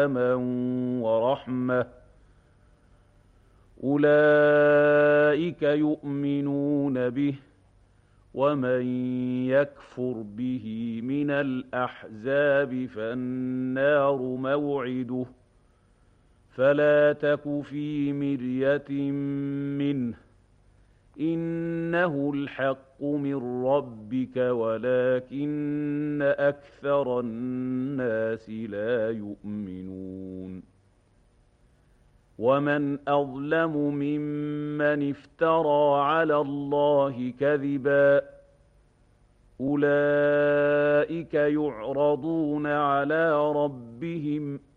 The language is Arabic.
ورحمة أولئك يؤمنون به ومن يكفر به من الأحزاب فالنار موعده فلا تك في مرية منه إنه الحق من ربك ولكن أكثر الناس لا يؤمنون ومن أظلم ممن افترى على الله كذبا أولئك يعرضون على ربهم